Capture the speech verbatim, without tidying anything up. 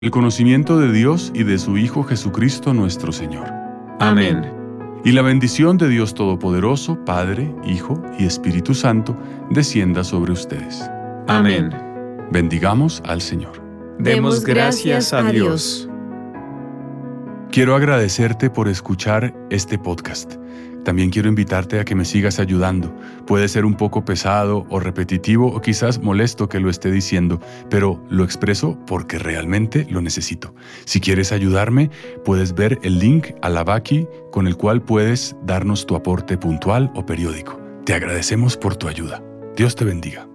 el conocimiento de Dios y de su Hijo Jesucristo nuestro Señor. Amén. Y la bendición de Dios Todopoderoso, Padre, Hijo y Espíritu Santo, descienda sobre ustedes. Amén. Bendigamos al Señor. Demos gracias a Dios. Quiero agradecerte por escuchar este podcast. También quiero invitarte a que me sigas ayudando. Puede ser un poco pesado o repetitivo o quizás molesto que lo esté diciendo, pero lo expreso porque realmente lo necesito. Si quieres ayudarme, puedes ver el link a la Baki con el cual puedes darnos tu aporte puntual o periódico. Te agradecemos por tu ayuda. Dios te bendiga.